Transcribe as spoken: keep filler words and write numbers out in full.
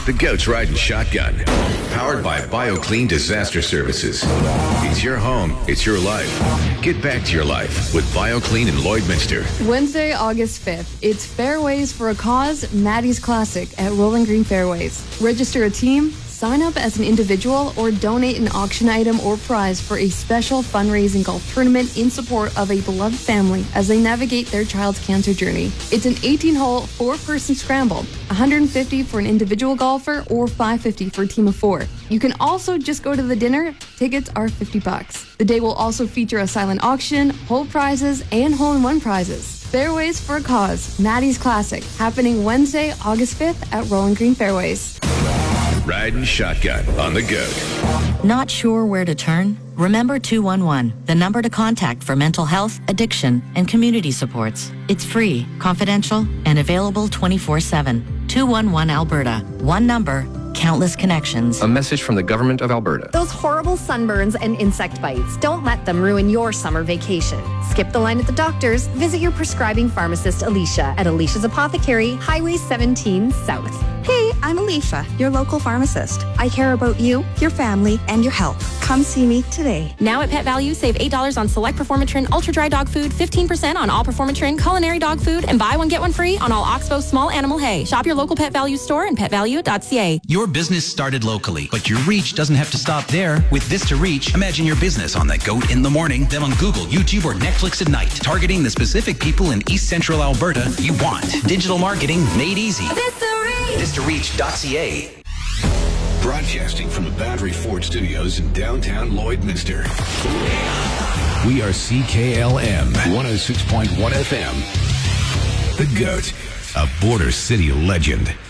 The Goat's Riding Shotgun. Powered by BioClean Disaster Services. It's your home. It's your life. Get back to your life with BioClean in Lloydminster. Wednesday, August fifth. It's Fairways for a Cause, Maddie's Classic at Rolling Green Fairways. Register a team, sign up as an individual, or donate an auction item or prize for a special fundraising golf tournament in support of a beloved family as they navigate their child's cancer journey. It's an eighteen-hole, four-person scramble, one hundred fifty dollars for an individual golfer or five hundred fifty dollars for a team of four. You can also just go to the dinner. Tickets are fifty bucks. The day will also feature a silent auction, hole prizes, and hole-in-one prizes. Fairways for a Cause, Maddie's Classic, happening Wednesday, August fifth at Rolling Green Fairways. Riding Shotgun on the Goat. Not sure where to turn? Remember two one one, the number to contact for mental health, addiction, and community supports. It's free, confidential, and available twenty-four seven. two one one Alberta. One number, countless connections. A message from the Government of Alberta. Those horrible sunburns and insect bites. Don't let them ruin your summer vacation. Skip the line at the doctor's. Visit your prescribing pharmacist, Alicia, at Alicia's Apothecary, Highway seventeen South. Hey, I'm Alicia, your local pharmacist. I care about you, your family, and your health. Come see me today. Now at Pet Value, save eight dollars on select Performatrin Ultra Dry Dog Food, fifteen percent on all Performatrin Culinary Dog Food, and buy one get one free on all Oxbow Small Animal Hay. Shop your local Pet Value store and pet value dot c a. Your business started locally, but your reach doesn't have to stop there. With Vista Reach, imagine your business on the Goat in the morning, then on Google, YouTube, or Netflix at night, targeting the specific people in East Central Alberta you want. Digital marketing made easy. Vista Reach dot c a. Broadcasting from the Battery Ford Studios in downtown Lloydminster. We are C K L M one oh six point one F M. The Goat, a Border City legend.